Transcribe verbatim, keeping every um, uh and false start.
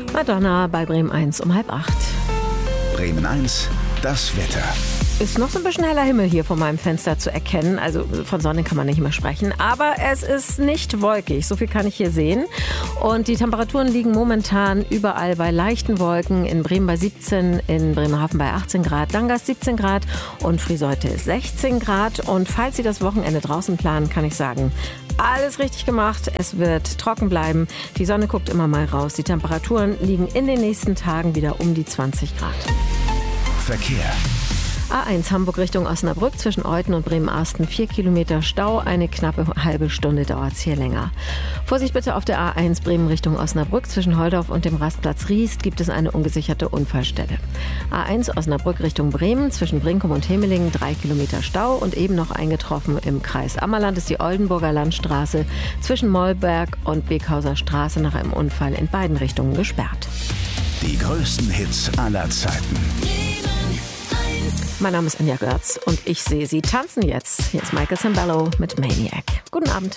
Madonna bei Bremen eins um halb acht. Bremen eins, das Wetter. Ist noch so ein bisschen heller Himmel hier vor meinem Fenster zu erkennen. Also von Sonne kann man nicht mehr sprechen. Aber es ist nicht wolkig. So viel kann ich hier sehen. Und die Temperaturen liegen momentan überall bei leichten Wolken. In Bremen bei siebzehn, in Bremerhaven bei achtzehn Grad, Langast siebzehn Grad und Friseute ist sechzehn Grad. Und falls Sie das Wochenende draußen planen, kann ich sagen, alles richtig gemacht. Es wird trocken bleiben. Die Sonne guckt immer mal raus. Die Temperaturen liegen in den nächsten Tagen wieder um die zwanzig Grad. Verkehr. A eins Hamburg Richtung Osnabrück zwischen Euten und Bremen-Arsten vier Kilometer Stau. Eine knappe halbe Stunde dauert es hier länger. Vorsicht bitte auf der A eins Bremen Richtung Osnabrück. Zwischen Holdorf und dem Rastplatz Riest gibt es eine ungesicherte Unfallstelle. A eins Osnabrück Richtung Bremen zwischen Brinkum und Hemelingen drei Kilometer Stau. Und eben noch eingetroffen im Kreis Ammerland ist die Oldenburger Landstraße zwischen Mollberg und Bekhauser Straße nach einem Unfall in beiden Richtungen gesperrt. Die größten Hits aller Zeiten. Mein Name ist Anja Görz und ich sehe Sie tanzen jetzt. Hier ist Michael Sembello mit Maniac. Guten Abend.